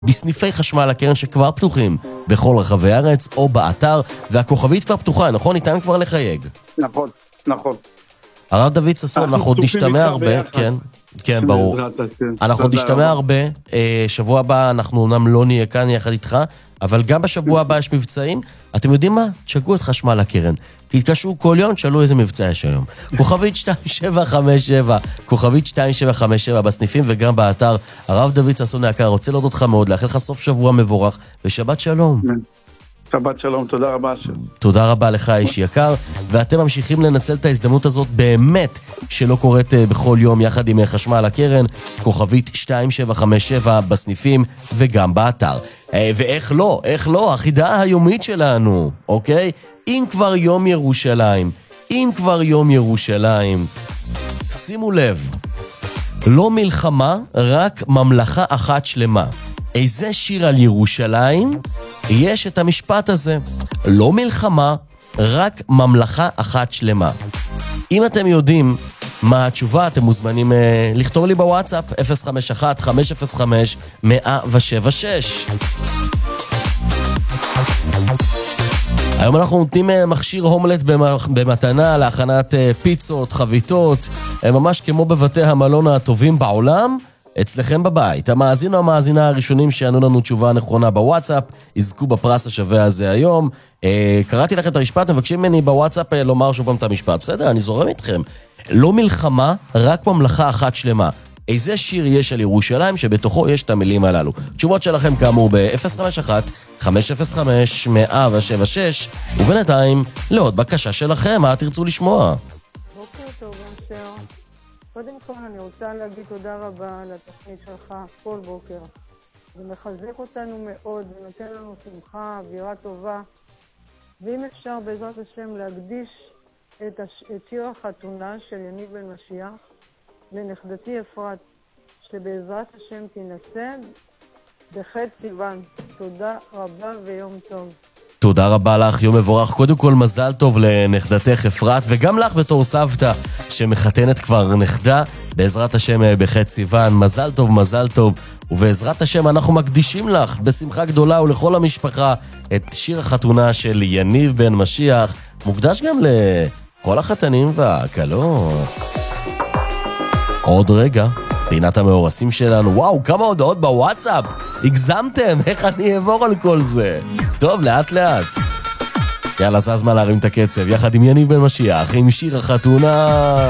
בסניפי חשמל הקרן שכבר פתוחים בכל רחבי הארץ או באתר, והכוכבית כבר פתוחה, נכון? ניתן כבר לחייג. נכון, נכון. הרב דוד ששון, אנחנו עוד נשתמע הרבה, כן, ברור. אנחנו עוד נשתמע הרבה, שבוע הבא אנחנו אומנם לא נהיה כאן יחד איתך, אבל גם בשבוע הבא יש מבצעים. אתם יודעים מה? תשגעו את חשמל הקרן. תתקשרו כל יום, תשאלו איזה מבצע יש היום. כוכבית 2757, כוכבית 2757 בסניפים וגם באתר. הרב דוד ששון היקר, רוצה להודות לך מאוד, לאחל לך סוף שבוע מבורך, ושבת שלום. שבת שלום, תודה רבה. תודה רבה לך איש יקר, ואתם ממשיכים לנצל את ההזדמנות הזאת באמת שלא קורית בכל יום יחד עם חשמל הקרן, כוכבית 2757 בסניפים וגם באתר. ואיך לא, החידה היומית שלנו, אוקיי? אם כבר יום ירושלים, שימו לב, לא מלחמה, רק ממלכה אחת שלמה. איזה שיר על ירושלים יש את המשפט הזה? לא מלחמה, רק ממלכה אחת שלמה. אם אתם יודעים מה התשובה, אתם מוזמנים לכתוב לי בוואטסאפ 051-505-176. היום אנחנו נותנים מכשיר הומלט במתנה להכנת פיצות, חביתות, ממש כמו בבתי המלון הטובים בעולם, אצלכם בבית. המאזין או המאזינה הראשונים שענו לנו תשובה נכונה בוואטסאפ, יזכו בפרס השווה הזה היום. קראתי לכם את המשפט, מבקשים ממני בוואטסאפ לומר שוב פעם את המשפט. בסדר, אני זורם איתכם. לא מלחמה, רק ממלכה אחת שלמה. איזה שיר יש על ירושלים שבתוכו יש את המילים הללו? תשובות שלכם כאמור ב-051-505-176, ובינתיים לעוד בקשה שלכם, מה תרצו לשמוע? בוקר טוב, אשר. קודם כל אני רוצה להגיד תודה רבה על התוכנית שלך כל בוקר. זה מחזק אותנו מאוד, ונותן לנו שמחה, אווירה טובה. ואם אפשר בעזרת השם להקדיש את שיר החתונה של יניב בן משיח לנכדתי אפרת, שבעזרת השם תינשא בח' סיוון. תודה רבה ויום טוב. תודה רבה לך, יום מבורך. קודם כל מזל טוב לנכדתך אפרת, וגם לך בתור סבתא שמחתנת כבר נכדה, בעזרת השם בח' סיוון. מזל טוב, ובעזרת השם אנחנו מקדישים לך בשמחה גדולה ולכל המשפחה את שיר החתונה של יניב בן משיח, מוקדש גם לכל החתנים והכלות. עוד רגע, פינת המאורסים שלנו. וואו, כמה הודעות בוואטסאפ. הגזמתם, איך אני אעבור על כל זה? טוב, לאט. יאללה, זה הזמן להרים את הקצב, יחד עם יניב בן משיח, עם שיר החתונה.